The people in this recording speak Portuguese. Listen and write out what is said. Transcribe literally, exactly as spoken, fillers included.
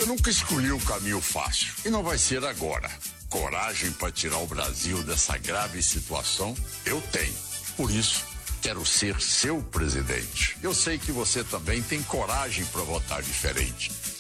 nunca escolhi o caminho fácil e não vai ser agora. Coragem para tirar o Brasil dessa grave situação, eu tenho. Por isso, quero ser seu presidente. Eu sei que você também tem coragem para votar diferente.